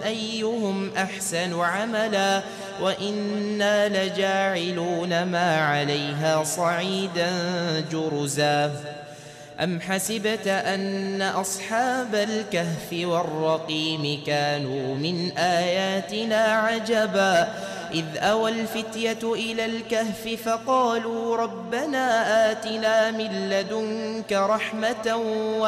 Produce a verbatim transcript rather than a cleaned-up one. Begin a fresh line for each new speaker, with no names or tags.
أيهم أحسن عملا وإنا لجاعلون ما عليها صعيدا جرزا أم حسبت أن أصحاب الكهف والرقيم كانوا من آياتنا عجبا إذ أوى الفتية إلى الكهف فقالوا ربنا آتنا من لدنك رحمة